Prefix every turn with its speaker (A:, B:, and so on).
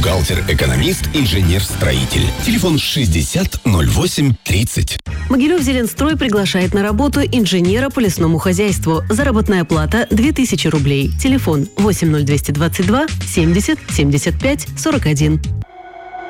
A: бухгалтер-экономист, инженер-строитель. Телефон 60 08 30.
B: Могилев-Зеленстрой приглашает на работу инженера по лесному хозяйству. Заработная плата 2000 рублей. Телефон 80222 70 75 41.